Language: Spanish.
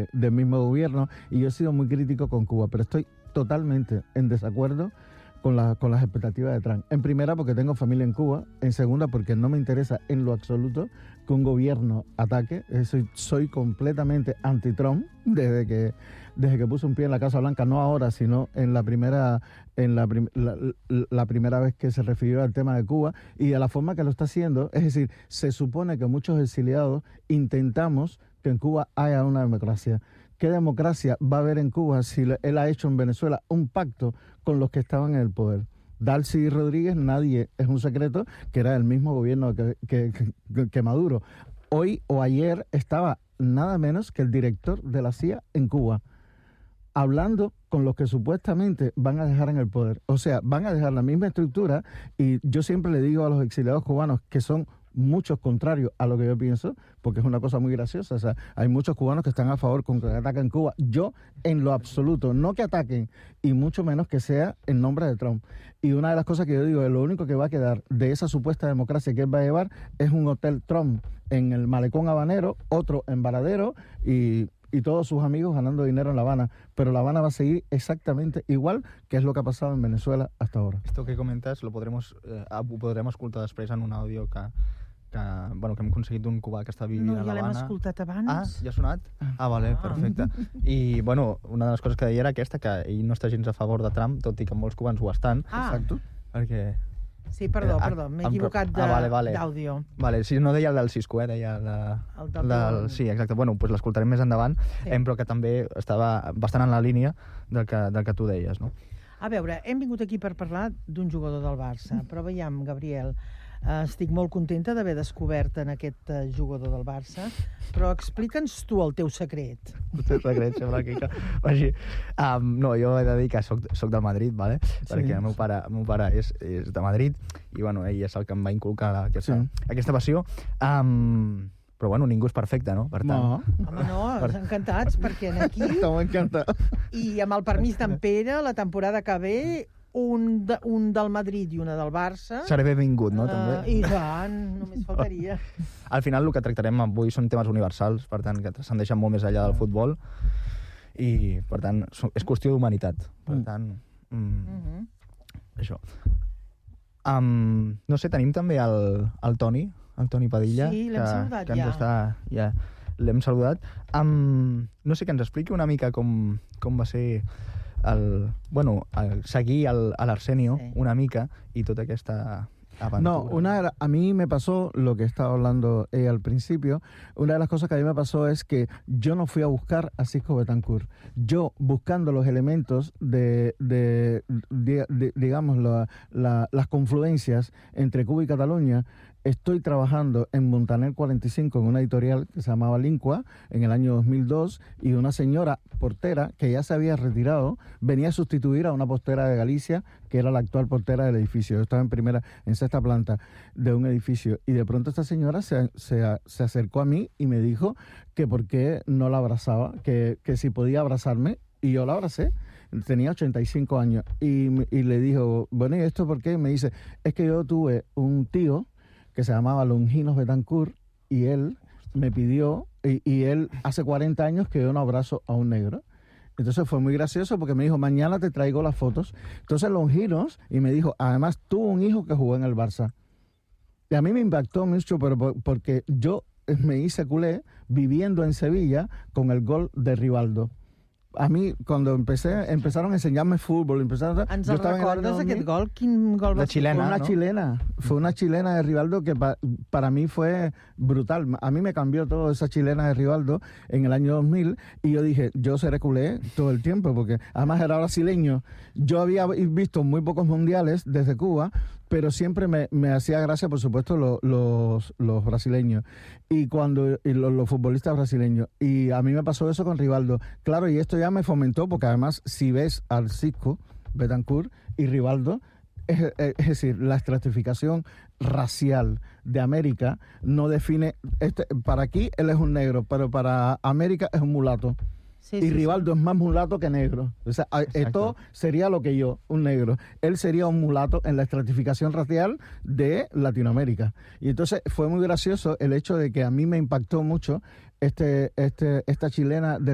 del mismo gobierno, y yo he sido muy crítico con Cuba, pero estoy totalmente en desacuerdo con las expectativas de Trump. En primera, porque tengo familia en Cuba. En segunda, porque no me interesa en lo absoluto que un gobierno ataque. Soy completamente anti-Trump desde que puse un pie en la Casa Blanca, no ahora, sino en la primera vez que se refirió al tema de Cuba y a la forma que lo está haciendo. Es decir, se supone que muchos exiliados intentamos que en Cuba haya una democracia. ¿Qué democracia va a haber en Cuba si él ha hecho en Venezuela un pacto con los que estaban en el poder? Dalcy Rodríguez, nadie, es un secreto, que era el mismo gobierno que Maduro. Hoy o ayer estaba nada menos que el director de la CIA en Cuba, hablando con los que supuestamente van a dejar en el poder. O sea, van a dejar la misma estructura, y yo siempre le digo a los exiliados cubanos, que son muchos contrarios a lo que yo pienso, porque es una cosa muy graciosa. O sea, hay muchos cubanos que están a favor con que ataquen Cuba. Yo, en lo absoluto, no que ataquen, y mucho menos que sea en nombre de Trump. Y una de las cosas que yo digo es lo único que va a quedar de esa supuesta democracia que él va a llevar es un hotel Trump en el Malecón Habanero, otro en Varadero, y todos sus amigos ganando dinero en La Habana. Pero La Habana va a seguir exactamente igual, que es lo que ha pasado en Venezuela hasta ahora. Esto que comentes ho podrem escoltar després en un àudio que hem aconseguit d'un cubà que està vivint a La Habana. No, ja l'hem escoltat abans. Ah, ja ha sonat? Vale, perfecte. I, una de les coses que deia era aquesta, que ell no està gens a favor de Trump, tot i que molts cubans ho estan. Exacto. Perquè... Sí, perdó, m'he equivocat d'àudio. Vale, sí, no deia el del Cisco, deia el del... Sí, exacte. Doncs l'escoltarem més endavant, però que també estava bastant en la línia del que tu deies, no? A veure, hem vingut aquí per parlar d'un jugador del Barça, però veiem, Gabriel, estic molt contenta d'haver descobert en aquest jugador del Barça, però explica'ns tu el teu secret. El teu secret, sembla que vagi... No, jo he de dir que soc del Madrid, ¿vale? Perquè el meu pare és de Madrid i ell és el que em va inculcar aquesta passió. Però ningú és perfecte, no? Per tant... No. Home, no, encantats, perquè aquí... Estem encantats. I amb el permís d'en Pere, la temporada que ve, un del Madrid i una del Barça... Seré benvingut, no? També. I tant, només faltaria. Al final el que tractarem avui són temes universals, per tant, que transcendeixen molt més enllà del futbol, i, per tant, és qüestió d'humanitat. Per tant, això. No sé, tenim també el Toni Padilla. Sí, l'hem saludat ja. L'hem saludat. No sé, que ens expliqui una mica com va ser seguir a l'Arsenio una mica y toda esta aventura. No, a mí me pasó lo que estaba hablando al principio. Una de las cosas que a mí me pasó es que yo no fui a buscar a Cisco Betancourt. Yo, buscando los elementos digamos, las confluencias entre Cuba y Cataluña, estoy trabajando en Montaner 45 en una editorial que se llamaba Lincua en el año 2002, y una señora portera que ya se había retirado venía a sustituir a una portera de Galicia que era la actual portera del edificio. Yo estaba en sexta planta de un edificio, y de pronto esta señora se acercó a mí y me dijo que por qué no la abrazaba, que si podía abrazarme, y yo la abracé. Tenía 85 años y le dijo, ¿y esto por qué? Me dice, es que yo tuve un tío que se llamaba Longinos Betancourt, y él me pidió, y él hace 40 años que yo no abrazo a un negro. Entonces fue muy gracioso porque me dijo, mañana te traigo las fotos. Entonces Longinos, y me dijo, además tuvo un hijo que jugó en el Barça. Y a mí me impactó mucho, pero porque yo me hice culé viviendo en Sevilla con el gol de Rivaldo. A mi, quan empezaron a ensenyar-me futbol... Ens el recordes, aquest gol? Quin gol va ser? Fue una chilena de Rivaldo que para mí fue brutal. A mí me cambió todo esa chilena de Rivaldo en el año 2000, y yo dije, yo seré culé todo el tiempo, porque además era brasileño. Yo había visto muy pocos mundiales desde Cuba, pero siempre me hacía gracia, por supuesto, los brasileños y los futbolistas brasileños. Y a mí me pasó eso con Rivaldo. Claro, y esto ya me fomentó, porque además, si ves al Cisco Betancourt y Rivaldo, es decir, la estratificación racial de América no define... para aquí él es un negro, pero para América es un mulato. Sí, y Rivaldo es más mulato que negro. O sea, esto sería lo que yo, un negro. Él sería un mulato en la estratificación racial de Latinoamérica. Y entonces fue muy gracioso el hecho de que a mí me impactó mucho esta chilena de